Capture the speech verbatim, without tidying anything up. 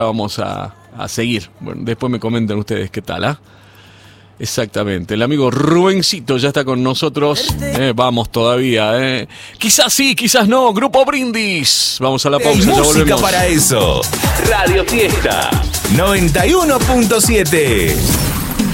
vamos a, a seguir. Bueno, después me comentan ustedes qué tal, ¿ah? ¿eh? Exactamente, el amigo Rubencito ya está con nosotros. Eh, vamos todavía, eh. Quizás sí, quizás no. Grupo Brindis. Vamos a la pausa, ya música volvemos. Para eso. Radio Fiesta noventa y uno punto siete.